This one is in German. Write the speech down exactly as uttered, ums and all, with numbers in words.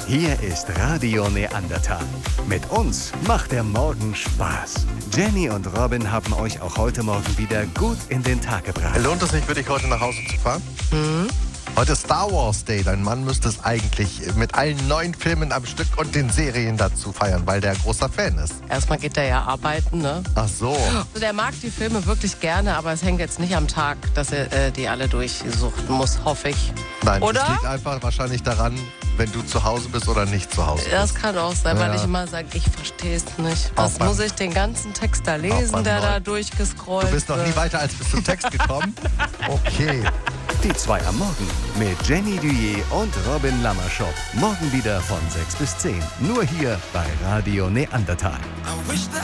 Hier ist Radio Neandertal. Mit uns macht der Morgen Spaß. Jenny und Robin haben euch auch heute Morgen wieder gut in den Tag gebracht. Lohnt es sich für dich, heute nach Hause zu fahren? Mhm. Heute ist Star Wars Day. Dein Mann müsste es eigentlich mit allen neuen Filmen am Stück und den Serien dazu feiern, weil der großer Fan ist. Erstmal geht er ja arbeiten, ne? Ach so. Also der mag die Filme wirklich gerne, aber es hängt jetzt nicht am Tag, dass er äh, die alle durchsuchten muss, hoffe ich. Nein, Oder? das liegt einfach wahrscheinlich daran, wenn du zu Hause bist oder nicht zu Hause bist. Das kann auch sein, Ja. weil ich immer sage, ich verstehe es nicht. Was Auch beim- muss ich den ganzen Text da Auch lesen, beim der da Neuen. durchgescrollt Du bist noch nie wird? weiter als bis zum Text gekommen. Okay. Die zwei am Morgen mit Jenny Duyé und Robin Lammerschott. Morgen wieder von sechs bis zehn. Nur hier bei Radio Neandertal. I wish that